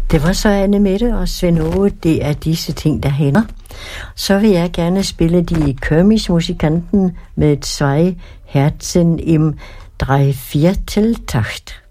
Det var så Anne Mette og Svend Åge. Det er disse ting, der hænder. Så vil jeg gerne spille de Königsmusikanten med 2 Herzen im Dreivierteltakt.